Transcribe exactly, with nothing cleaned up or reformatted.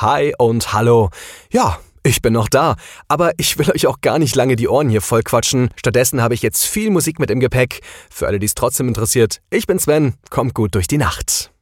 Hi und hallo. Ja, ich bin noch da, aber ich will euch auch gar nicht lange die Ohren hier voll quatschen. Stattdessen habe ich jetzt viel Musik mit im Gepäck. Für alle, die es trotzdem interessiert, ich bin Sven, kommt gut durch die Nacht.